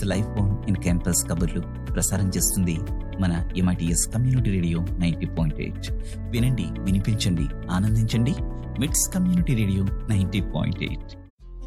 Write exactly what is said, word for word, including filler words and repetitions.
Life bone in campus కబుర్లు ప్రసారం చేస్తుంది మన MITS community radio ninety point eight. వినండి, వినిపించండి, ఆనందించండి. మిట్స్ community radio ninety point eight.